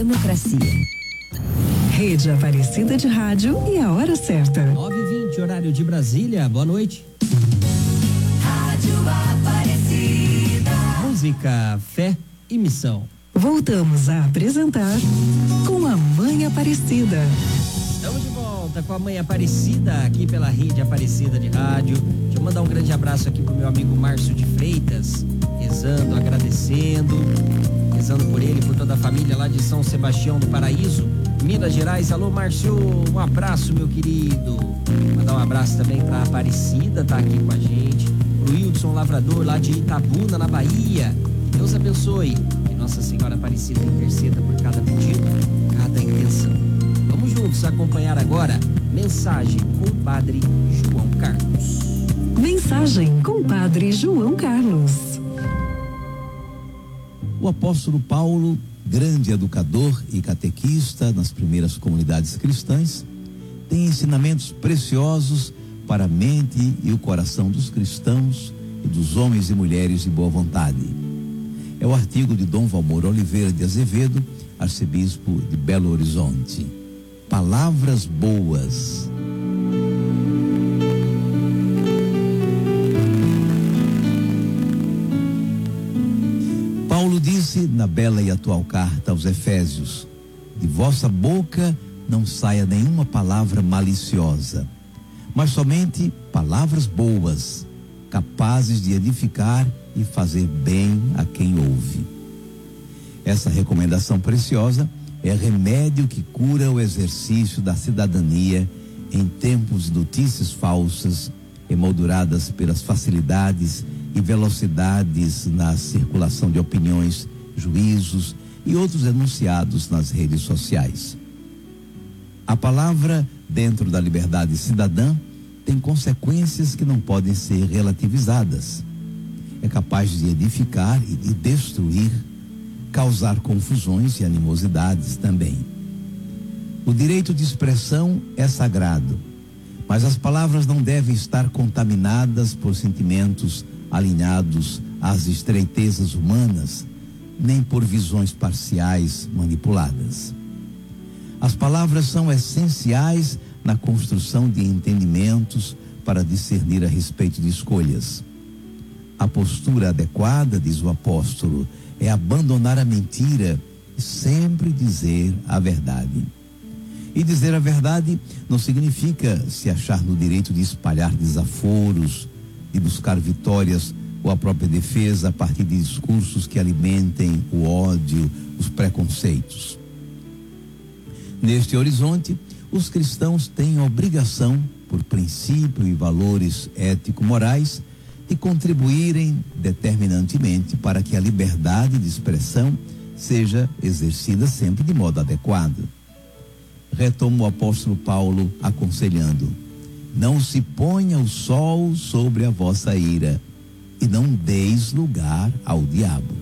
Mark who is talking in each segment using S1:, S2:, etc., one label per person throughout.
S1: Democracia. Rede Aparecida de Rádio e a hora certa.
S2: 9h20, horário de Brasília. Boa noite.
S1: Rádio Aparecida.
S2: Música, fé e missão.
S1: Voltamos a apresentar Com a Mãe Aparecida.
S2: Estamos de volta com a Mãe Aparecida aqui pela Rede Aparecida de Rádio. Deixa eu mandar um grande abraço aqui pro meu amigo Márcio de Freitas, rezando, agradecendo, rezando por ele, por toda a família lá de São Sebastião do Paraíso, Minas Gerais. Alô, Márcio, um abraço, meu querido. Mandar um abraço também pra Aparecida, tá aqui com a gente, pro Wilson Lavrador lá de Itabuna, na Bahia. Deus abençoe, que Nossa Senhora Aparecida interceda por cada pedido, cada intenção. Vamos juntos acompanhar agora Mensagem com o Padre João Carlos.
S1: Mensagem com o Padre João Carlos.
S3: O apóstolo Paulo, grande educador e catequista nas primeiras comunidades cristãs, tem ensinamentos preciosos para a mente e o coração dos cristãos e dos homens e mulheres de boa vontade. É o artigo de Dom Valmor Oliveira de Azevedo, arcebispo de Belo Horizonte. Palavras boas. Paulo disse na bela e atual carta aos Efésios: de vossa boca não saia nenhuma palavra maliciosa, mas somente palavras boas, capazes de edificar e fazer bem a quem ouve. Essa recomendação preciosa é remédio que cura o exercício da cidadania em tempos de notícias falsas, emolduradas pelas facilidades e velocidades na circulação de opiniões, juízos e outros enunciados nas redes sociais. A palavra, dentro da liberdade cidadã, tem consequências que não podem ser relativizadas. É capaz de edificar e de destruir, causar confusões e animosidades também. O direito de expressão é sagrado, mas as palavras não devem estar contaminadas por sentimentos alinhados às estreitezas humanas, nem por visões parciais manipuladas. As palavras são essenciais na construção de entendimentos para discernir a respeito de escolhas. A postura adequada, diz o apóstolo, é abandonar a mentira e sempre dizer a verdade. E dizer a verdade não significa se achar no direito de espalhar desaforos, de buscar vitórias ou a própria defesa a partir de discursos que alimentem o ódio, os preconceitos. Neste horizonte, os cristãos têm a obrigação, por princípio e valores ético-morais, de contribuírem determinantemente para que a liberdade de expressão seja exercida sempre de modo adequado. Retoma o apóstolo Paulo aconselhando: não se ponha o sol sobre a vossa ira e não deis lugar ao diabo.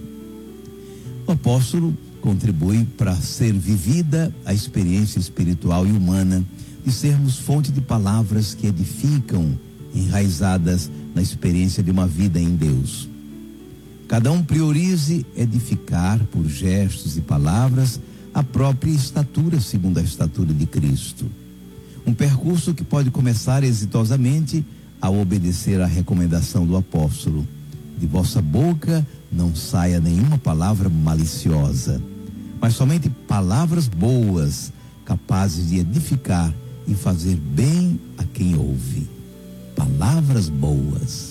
S3: O apóstolo contribui para ser vivida a experiência espiritual e humana de sermos fonte de palavras que edificam, enraizadas na experiência de uma vida em Deus. Cada um priorize edificar por gestos e palavras a própria estatura segundo a estatura de Cristo. Um percurso que pode começar exitosamente ao obedecer à recomendação do apóstolo: de vossa boca não saia nenhuma palavra maliciosa, mas somente palavras boas, capazes de edificar e fazer bem a quem ouve. Palavras boas.